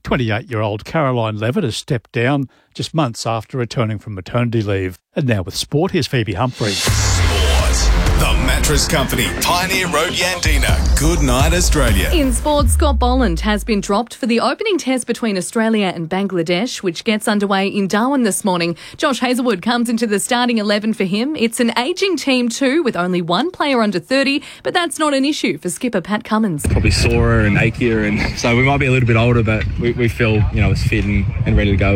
28-year-old Caroline Levitt has stepped down just months after returning from maternity leave. And now with sport, here's Phoebe Humphrey. The Mattress Company, Pioneer Road, Yandina. Good night, Australia. In sport, Scott Boland has been dropped for the opening test between Australia and Bangladesh, which gets underway in Darwin this morning. Josh Hazelwood comes into the starting 11 for him. It's an ageing team too, with only one player under 30, but that's not an issue for skipper Pat Cummins. Probably sorer and achier, and so we might be a little bit older, but we feel, as fit and ready to go.